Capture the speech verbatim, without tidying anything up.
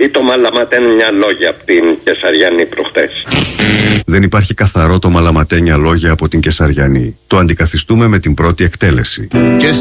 ή το μαλαματένια λόγια από την Κεσαριανή προχτές? Δεν υπάρχει καθαρό το μαλαματένια λόγια από την Κεσαριανή. Το αντικαθιστούμε με την πρώτη εκτέλεση.